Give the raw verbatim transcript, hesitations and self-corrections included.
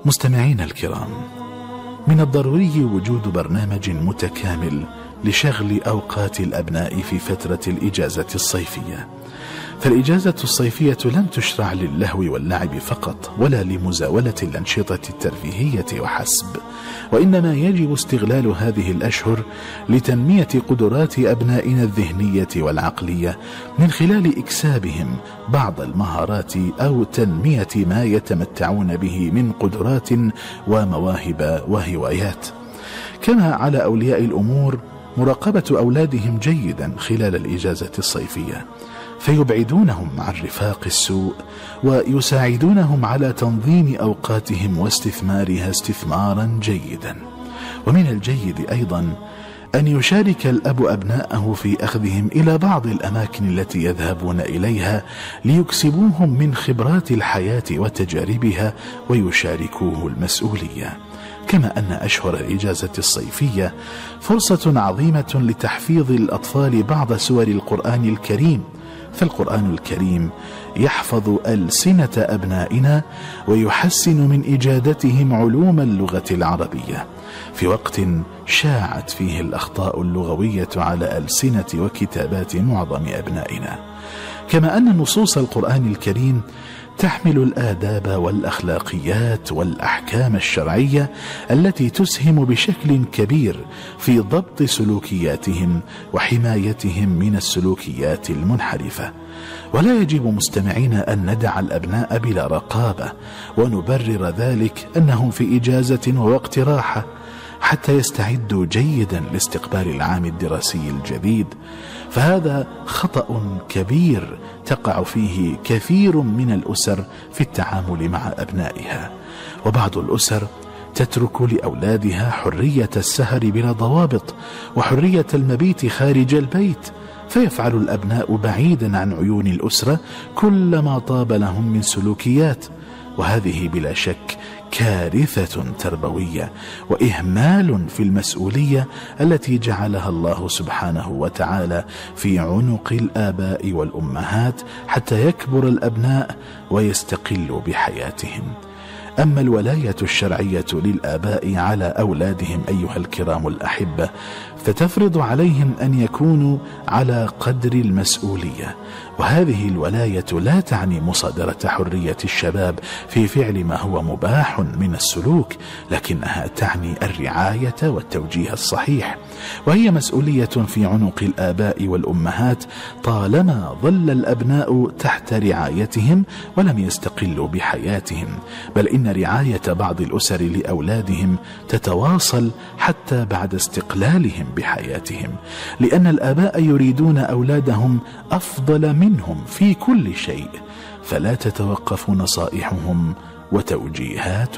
مستمعينا الكرام، من الضروري وجود برنامج متكامل لشغل أوقات الأبناء في فترة الإجازة الصيفية. فالإجازة الصيفية لم تشرع للهو واللعب فقط ولا لمزاولة الأنشطة الترفيهية وحسب، وإنما يجب استغلال هذه الأشهر لتنمية قدرات أبنائنا الذهنية والعقلية من خلال إكسابهم بعض المهارات أو تنمية ما يتمتعون به من قدرات ومواهب وهوايات. كما على أولياء الأمور مراقبة أولادهم جيدا خلال الإجازة الصيفية، فيبعدونهم عن رفاق السوء ويساعدونهم على تنظيم أوقاتهم واستثمارها استثمارا جيدا. ومن الجيد أيضا أن يشارك الأب أبناءه في أخذهم إلى بعض الأماكن التي يذهبون إليها ليكسبوهم من خبرات الحياة وتجاربها ويشاركوه المسؤولية. كما أن أشهر الإجازة الصيفية فرصة عظيمة لتحفيظ الأطفال بعض سور القرآن الكريم، فالقرآن الكريم يحفظ ألسنة أبنائنا ويحسن من إجادتهم علوم اللغة العربية في وقت شاعت فيه الأخطاء اللغوية على ألسنة وكتابات معظم أبنائنا. كما أن نصوص القرآن الكريم تحمل الآداب والأخلاقيات والأحكام الشرعية التي تسهم بشكل كبير في ضبط سلوكياتهم وحمايتهم من السلوكيات المنحرفة. ولا يجب مستمعين أن ندع الأبناء بلا رقابة ونبرر ذلك أنهم في إجازة ووقت راحة حتى يستعدوا جيدا لاستقبال العام الدراسي الجديد، فهذا خطأ كبير تقع فيه كثير من الأسر في التعامل مع أبنائها. وبعض الأسر تترك لأولادها حرية السهر بلا ضوابط وحرية المبيت خارج البيت، فيفعل الأبناء بعيدا عن عيون الأسرة كل ما طاب لهم من سلوكيات، وهذه بلا شك كارثة تربوية وإهمال في المسؤولية التي جعلها الله سبحانه وتعالى في عنق الآباء والأمهات حتى يكبر الأبناء ويستقلوا بحياتهم. أما الولاية الشرعية للآباء على أولادهم أيها الكرام الأحبة فتفرض عليهم أن يكونوا على قدر المسؤولية، وهذه الولاية لا تعني مصادرة حرية الشباب في فعل ما هو مباح من السلوك، لكنها تعني الرعاية والتوجيه الصحيح، وهي مسؤولية في عنق الآباء والأمهات طالما ظل الأبناء تحت رعايتهم ولم يستقلوا بحياتهم، بل إن رعاية بعض الأسر لأولادهم تتواصل حتى بعد استقلالهم بحياتهم، لأن الآباء يريدون أولادهم أفضل منهم في كل شيء، فلا تتوقف نصائحهم وتوجيهات